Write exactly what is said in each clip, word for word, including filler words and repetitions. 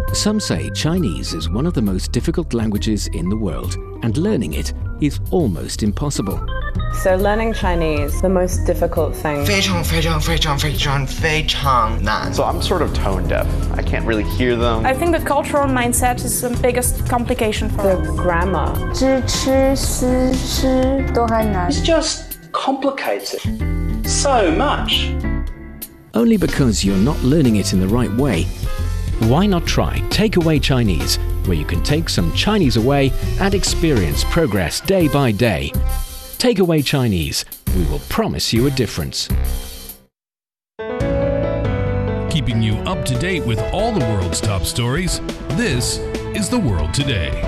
Some say Chinese is one of the most difficult languages in the world, and learning it is almost impossible. So learning Chinese, the most difficult thing. 非常非常非常非常非常难. So I'm sort of tone deaf. I can't really hear them. I think the cultural mindset is the biggest complication for the us. grammar. 知吃思吃都还难. It's just complicated so much. Only because you're not learning it in the right way. Why not try Takeaway Chinese, where you can take some Chinese away and experience progress day by day. Takeaway Chinese. We will promise you a difference. Keeping you up to date with all the world's top stories, this is The World Today.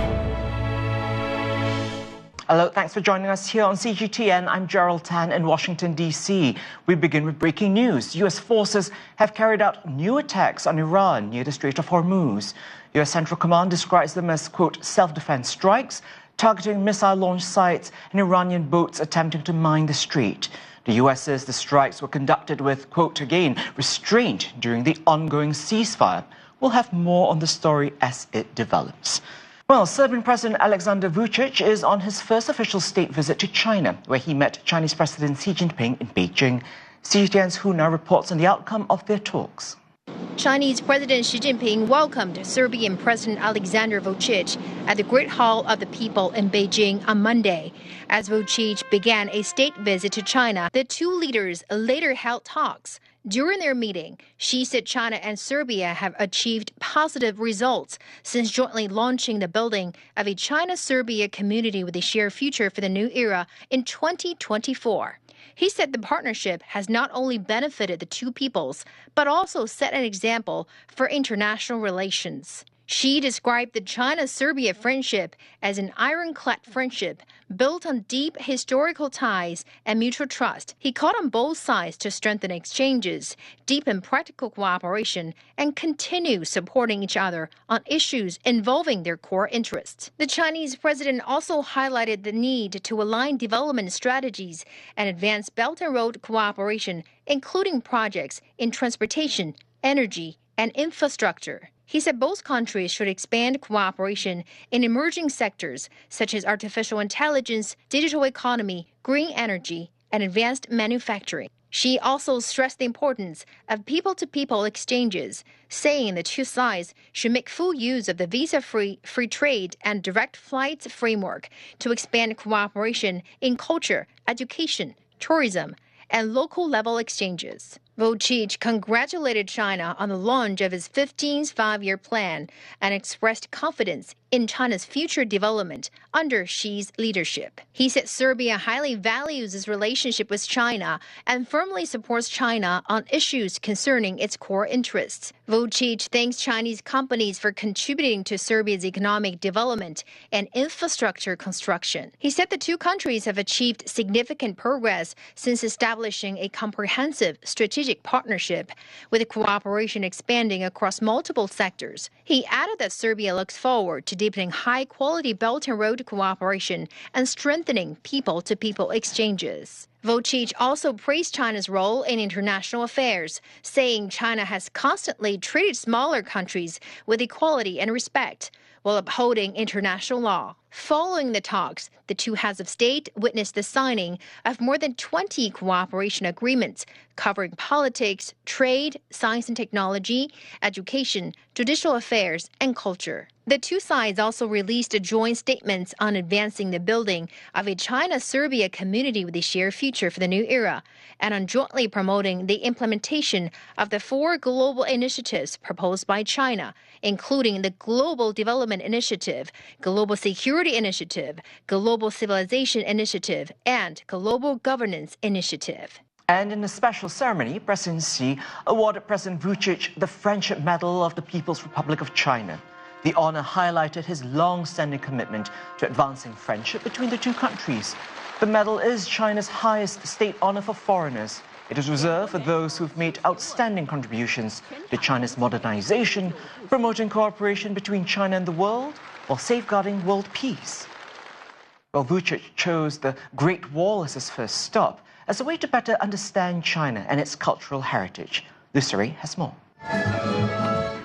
Hello, thanks for joining us here on C G T N. I'm Gerald Tan in Washington, D C. We begin with breaking news. U S forces have carried out new attacks on Iran near the Strait of Hormuz. U S Central Command describes them as, quote, self-defense strikes, targeting missile launch sites and Iranian boats attempting to mine the strait. The U S says the strikes were conducted with, quote, again, restraint during the ongoing ceasefire. We'll have more on the story as it develops. Well, Serbian President Alexander Vučić is on his first official state visit to China, where he met Chinese President Xi Jinping in Beijing. C G T N's Hu Na reports on the outcome of their talks. Chinese President Xi Jinping welcomed Serbian President Alexander Vučić at the Great Hall of the People in Beijing on Monday. As Vučić began a state visit to China, the two leaders later held talks. During their meeting, Xi said China and Serbia have achieved positive results since jointly launching the building of a China-Serbia community with a shared future for the new era in twenty twenty-four. He said the partnership has not only benefited the two peoples, but also set an example for international relations. Xi described the China-Serbia friendship as an ironclad friendship built on deep historical ties and mutual trust. He called on both sides to strengthen exchanges, deepen practical cooperation, and continue supporting each other on issues involving their core interests. The Chinese president also highlighted the need to align development strategies and advance Belt and Road cooperation, including projects in transportation, energy, and infrastructure. He said both countries should expand cooperation in emerging sectors such as artificial intelligence, digital economy, green energy, and advanced manufacturing. Xi also stressed the importance of people-to-people exchanges, saying the two sides should make full use of the visa-free free trade and direct flights framework to expand cooperation in culture, education, tourism, and local-level exchanges. Vučić congratulated China on the launch of its fifteenth five-year plan and expressed confidence in China's future development under Xi's leadership. He said Serbia highly values its relationship with China and firmly supports China on issues concerning its core interests. Vučić thanks Chinese companies for contributing to Serbia's economic development and infrastructure construction. He said the two countries have achieved significant progress since establishing a comprehensive strategic partnership, with cooperation expanding across multiple sectors. He added that Serbia looks forward to deepening high-quality Belt and Road cooperation and strengthening people-to-people exchanges. Vučić also praised China's role in international affairs, saying China has constantly treated smaller countries with equality and respect while upholding international law. Following the talks, the two heads of state witnessed the signing of more than twenty cooperation agreements covering politics, trade, science and technology, education, judicial affairs, and culture. The two sides also released joint statements on advancing the building of a China-Serbia community with a shared future for the new era, and on jointly promoting the implementation of the four global initiatives proposed by China, including the Global Development Initiative, Global Security Initiative, Global Civilization Initiative, and Global Governance Initiative. And in a special ceremony, President Xi awarded President Vučić the Friendship Medal of the People's Republic of China. The honor highlighted his long-standing commitment to advancing friendship between the two countries. The medal is China's highest state honor for foreigners. It is reserved for those who've made outstanding contributions to China's modernization, promoting cooperation between China and the world, while safeguarding world peace. Well, Vučić chose the Great Wall as his first stop, as a way to better understand China and its cultural heritage. Lucerie has more.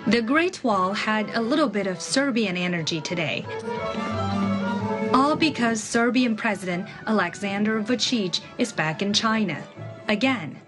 The Great Wall had a little bit of Serbian energy today. All because Serbian President Alexander Vučić is back in China again.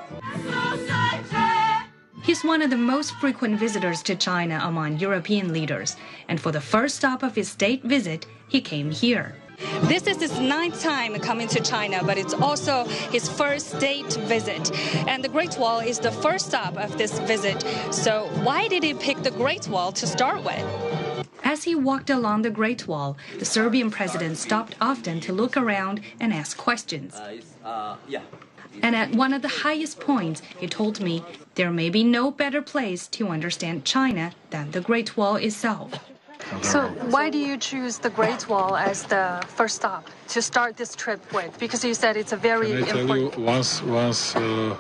He's one of the most frequent visitors to China among European leaders, and for the first stop of his state visit, he came here. This is his ninth time coming to China, but it's also his first state visit. And the Great Wall is the first stop of this visit. So why did he pick the Great Wall to start with? As he walked along the Great Wall, the Serbian president stopped often to look around and ask questions. Uh, yeah. And at one of the highest points, he told me there may be no better place to understand China than the Great Wall itself. So why do you choose the Great Wall as the first stop to start this trip with? Because you said it's a very Can I tell important... you, once, once uh,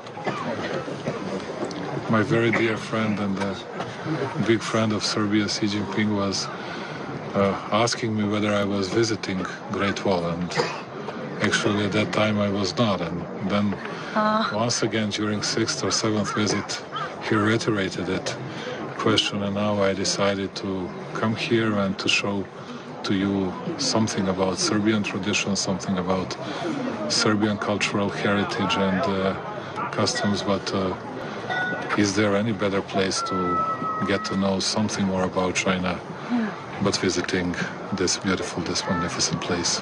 my very dear friend and a big friend of Serbia, Xi Jinping, was uh, asking me whether I was visiting Great Wall, and actually at that time I was not. And then uh. once again during sixth or seventh visit, he reiterated it. Question, and now I decided to come here and to show to you something about Serbian tradition, something about Serbian cultural heritage and uh, customs, but uh, is there any better place to get to know something more about China but visiting this beautiful, this magnificent place?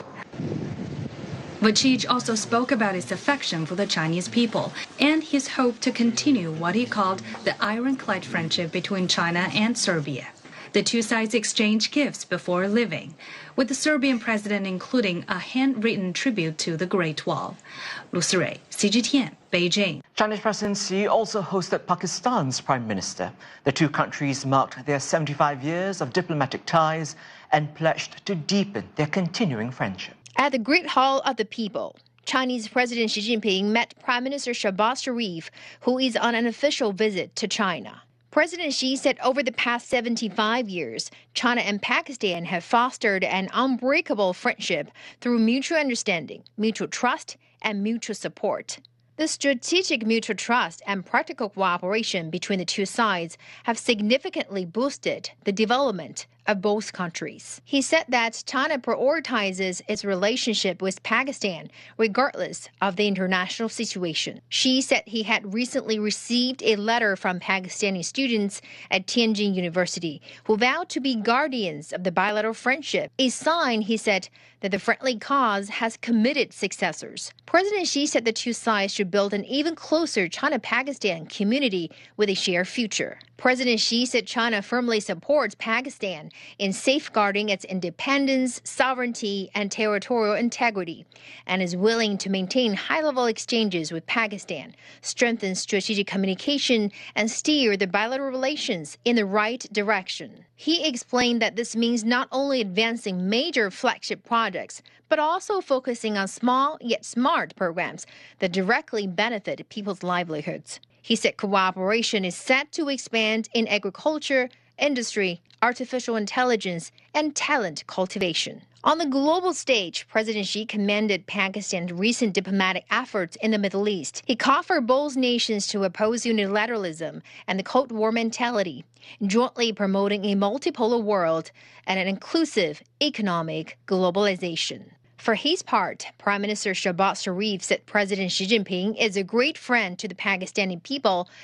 Vučić also spoke about his affection for the Chinese people and his hope to continue what he called the ironclad friendship between China and Serbia. The two sides exchanged gifts before leaving, with the Serbian president including a handwritten tribute to the Great Wall. Lu Sirui, C G T N, Beijing. Chinese President Xi also hosted Pakistan's Prime Minister. The two countries marked their seventy-five years of diplomatic ties and pledged to deepen their continuing friendship. At the Great Hall of the People, Chinese President Xi Jinping met Prime Minister Shehbaz Sharif, who is on an official visit to China. President Xi said over the past seventy-five years, China and Pakistan have fostered an unbreakable friendship through mutual understanding, mutual trust, and mutual support. The strategic mutual trust and practical cooperation between the two sides have significantly boosted the development of both countries. He said that China prioritizes its relationship with Pakistan regardless of the international situation. Xi said he had recently received a letter from Pakistani students at Tianjin University who vowed to be guardians of the bilateral friendship, a sign, he said, that the friendly cause has committed successors. President Xi said the two sides should build an even closer China-Pakistan community with a shared future. President Xi said China firmly supports Pakistan in safeguarding its independence, sovereignty, and territorial integrity, and is willing to maintain high-level exchanges with Pakistan, strengthen strategic communication, and steer the bilateral relations in the right direction. He explained that this means not only advancing major flagship projects, but also focusing on small yet smart programs that directly benefit people's livelihoods. He said cooperation is set to expand in agriculture, industry, artificial intelligence, and talent cultivation. On the global stage, President Xi commended Pakistan's recent diplomatic efforts in the Middle East. He called for both nations to oppose unilateralism and the Cold War mentality, jointly promoting a multipolar world and an inclusive economic globalization. For his part, Prime Minister Shehbaz Sharif said President Xi Jinping is a great friend to the Pakistani people